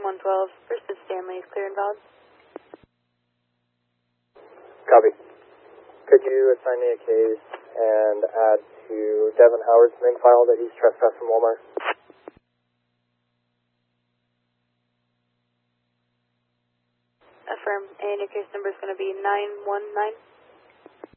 112, Versus Stanley is clear and valid. Copy. Could you assign me a case and add to Devin Howard's main file that he's trespassed from Walmart? Affirm. And your case number is going to be 919.